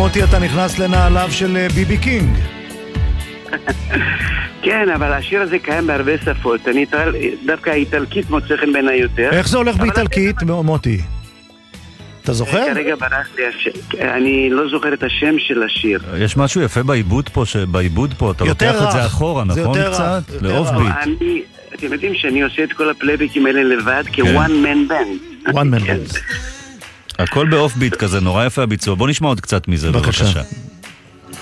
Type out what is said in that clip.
מוטי, אתה נכנס לנעליו של ביבי קינג. כן, אבל השיר הזה קיים בהרבה שפות. אני דווקא האיטלקית מוצא חן בעיניי יותר. איך זה הולך באיטלקית, מוטי? אתה זוכר? כרגע ברח לי השם. אני לא זוכר את השם של השיר. יש משהו יפה בעיבוד פה, אתה לוקח את זה אחורה, נכון קצת? לאוף ביט. אתם יודעים שאני עושה את כל הפלייבקים האלה לבד כ-one man band. one man band. הכל באוף ביט כזה, נורא יפה הביצוע. בוא נשמע עוד קצת מזה, בבקשה.